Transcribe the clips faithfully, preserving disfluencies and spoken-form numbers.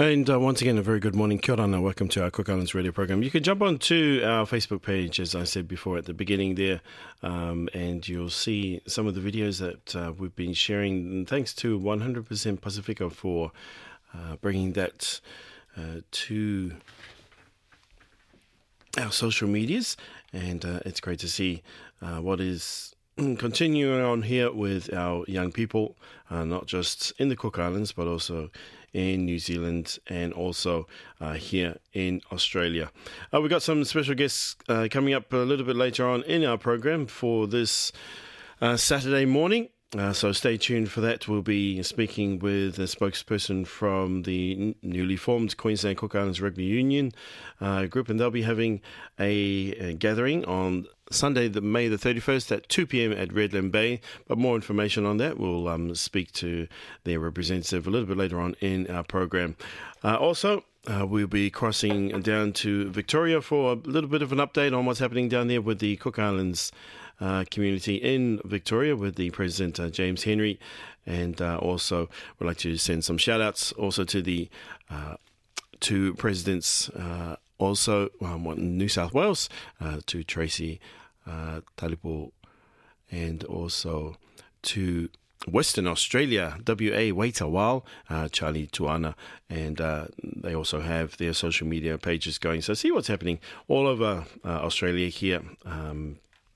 And uh, once again, a very good morning. Kia ora and welcome to our Cook Islands radio program. You can jump onto our Facebook page, as I said before at the beginning there, um, and you'll see some of the videos that uh, we've been sharing. And thanks to one hundred percent Pacifica for uh, bringing that uh, to our social medias. And uh, it's great to see uh, what is continuing on here with our young people, uh, not just in the Cook Islands, but also in New Zealand and also uh, here in Australia. Uh, we've got some special guests uh, coming up a little bit later on in our program for this uh, Saturday morning. Uh, so stay tuned for that. We'll be speaking with a spokesperson from the n- newly formed Queensland Cook Islands Rugby Union uh, group, and they'll be having a, a gathering on Sunday, the May the thirty-first at two p.m. at Redland Bay. But more information on that, we'll um, speak to their representative a little bit later on in our program. Uh, also, uh, we'll be crossing down to Victoria for a little bit of an update on what's happening down there with the Cook Islands uh, community in Victoria with the President uh, James Henry. And uh, also, we'd like to send some shout-outs also to the uh, two presidents uh, also um, in New South Wales, uh, to Tracy Uh, Talipo, and also to Western Australia, W A wait a while, uh, Charlie Tuana, and uh, they also have their social media pages going. So see what's happening all over uh, Australia here um,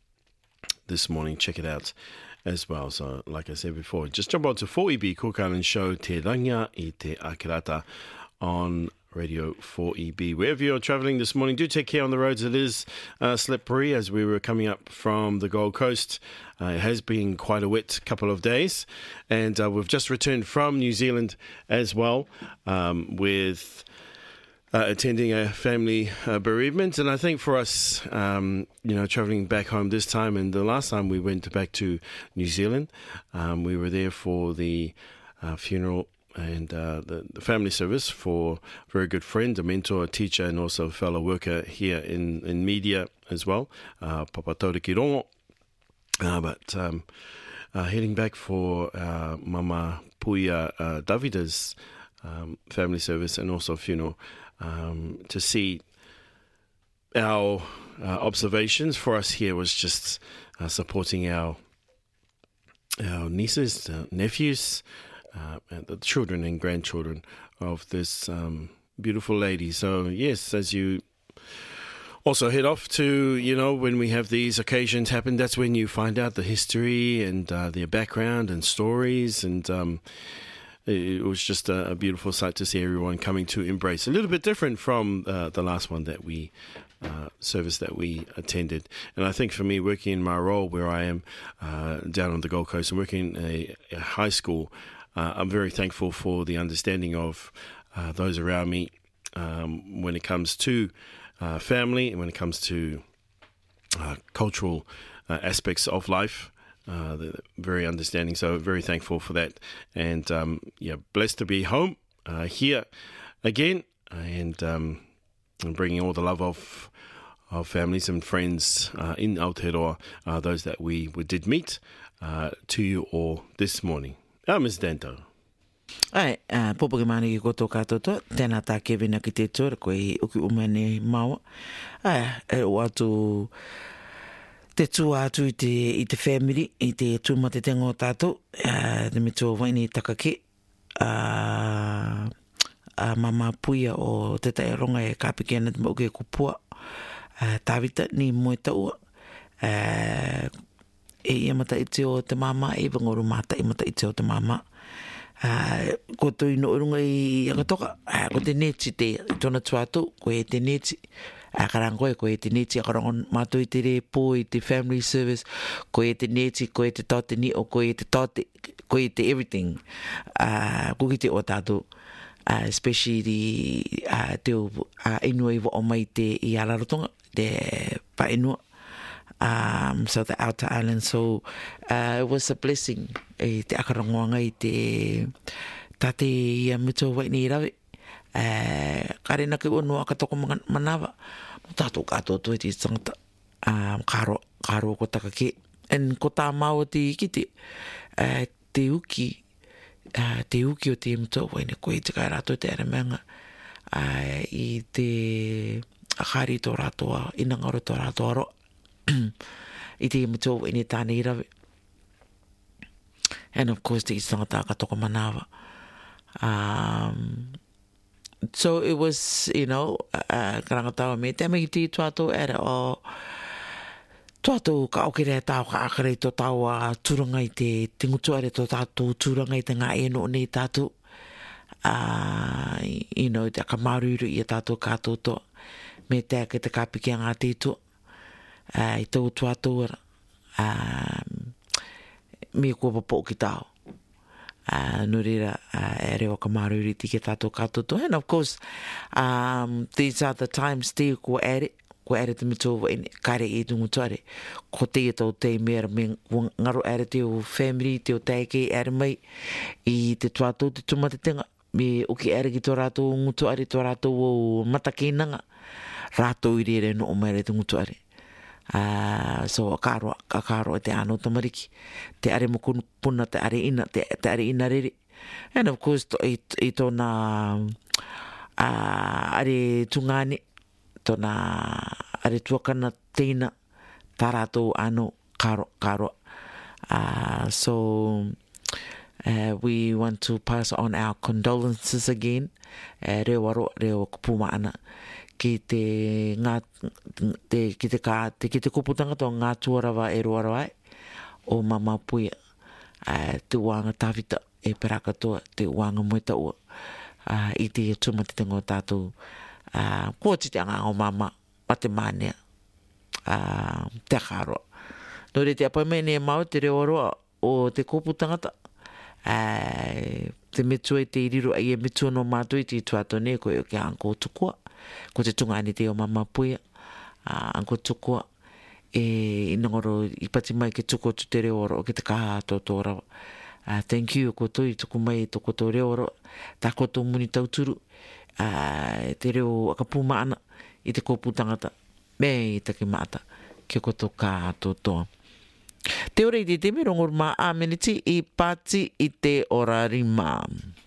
this morning. Check it out as well. So like I said before, just jump on to four E B Cook Island Show Te Ranga I Te Akirata on Radio four E B. Wherever you're travelling this morning, do take care on the roads. It is uh, slippery as we were coming up from the Gold Coast. Uh, it has been quite a wet couple of days, and uh, we've just returned from New Zealand as well um, with uh, attending a family uh, bereavement. And I think for us, um, you know, travelling back home this time, and the last time we went back to New Zealand, um, we were there for the uh, funeral and uh, the, the family service for a very good friend, a mentor, a teacher, and also a fellow worker here in, in media as well, uh, Papa Tauriki Rongo. Uh, but um, uh, heading back for uh, Mama Puia uh, Davida's um, family service and also funeral um, to see our uh, observations for us here was just uh, supporting our, our nieces, uh, nephews, Uh, and the children and grandchildren of this um, beautiful lady. So, yes, as you also head off to, you know, when we have these occasions happen, that's when you find out the history and uh, their background and stories. And um, it, it was just a, a beautiful sight to see everyone coming to embrace. A little bit different from uh, the last one that we Uh, service that we attended. And I think for me, working in my role where I am uh, down on the Gold Coast and working in a, a high school, uh, I'm very thankful for the understanding of uh, those around me um, when it comes to uh, family and when it comes to uh, cultural uh, aspects of life. Uh, they're very understanding, so very thankful for that. And um, yeah, blessed to be home uh, here again, and um, and bringing all the love of of families and friends uh, in Aotearoa, uh, those that we, we did meet, uh, to you all this morning. Ah, Miz Danto. Ai, uh, popo ke mani ki koto katoto, tēnā tā kewina ki te tōra koe i uki umane maua. Ai, e o atu te tū atu i te, i te family, i te tūma te tengo tātou, uh, te me tō waini takake, uh, a uh, Mama Puia o te tae ronga e kāpiki ana te mauke kupua uh, tāwita ni moe taua uh, e ia mata ite o te mama e wangoru mata i mata ite o te mama uh, ko tui no urunga i akatoka uh, ko te neti te tona tuatu ko e te neti a karangoe ko e te neti a karangon mato i te re po i te family service ko e te neti ko e te tote ni o ko e te tote ko e te everything uh, ko ki te o tātou. Uh, especially uh, te uh, inua iwa o mai te i Ararotonga, te pa inua, um, so the outer island. So uh, it was a blessing e te akarangoanga i te tate ia mito wai ni rawe. Uh, karena ke unua katoko manawa, tato kato tu te tangata, um, karo, karo ko takake. And ko tā mau te kite, uh, te uki, uh, te uki o te mto wai ne koe te kai rato te aramanga uh, i te akari tō ratoa, ina ngaro tō ratoa ro i te mto wai ne tāne i rawe. And of course, te isangata ka toko manawa. Um, so it was, you know, uh, karangatawa me, te mei ti tuato era o tuato ka oke rea tau ka akare to tau a turanga i te tingutu are to tātou turanga i te ngā eno nei tātou. Uh, you know, te akamaruru i a tātou kātou to me te ake te kāpiki a ngā tītua. Uh, I tau tuato era. Um, me kua papo ki tau. Uh, no reira, uh, e reo ka maruri tike tātou kātoto. And of course, um, these are the times te kua ere, kua ere te mito wa ine, kare e tungu tuare. Ko te tau te mea me ngaro ere te o family, te o teike ere mai, i te tuatou te tumate tenga, me uki ere ki tō rātou ngutu are, tō rātou o matakinanga, rātou i rere no o mere te ngutu are. Uh, so a karo a karo te ano tamariki te are mo puna te are ina te, te are ina rere, and of course to, i, i tōna uh, are tungane tōna are tuakana teina tā rātou ano karo karo uh, so uh, we want to pass on our condolences again, uh, reo aro reo kupuma ana ki te ngā te ki te ka te ki te kuputanga to ngā tuarawa e roarawa o mama puia uh, te wanga tawita e peraka toa te wanga moita ua uh, i te tuma te tengo tātou uh, kua te anga o mama pa te mānea uh, te karo no re te apamene e mau te reo aroa o te kuputangata uh, te metua i te iriro ai e metua no mātou i te tuatone koe o ke anko tukua ko te tungani te o mama puia uh, anko tukua e inangoro i pati mai ke tuko tu te reo oro o ke te kaha tō tō rawa. Uh, thank you ko toi tuku mai e toko tō reo oro tā koto muni tauturu uh, te reo akapuma ana i te kōpū tangata me i take maata ke koto kaha tō toa. Te ora i te teme rongor mā ameniti i pāti i te ora rima.